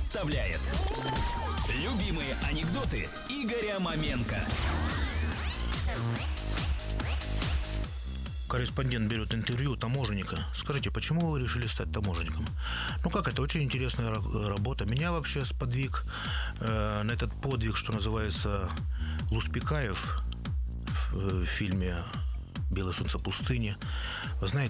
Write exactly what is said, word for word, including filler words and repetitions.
представляет любимые анекдоты Игоря Маменко. Корреспондент берет интервью у таможенника. Скажите, почему вы решили стать таможенником? Ну как, это очень интересная работа. Меня вообще сподвиг э, на этот подвиг, что называется, Луспекаев в, в фильме «Белое солнце пустыни». Вы знаете,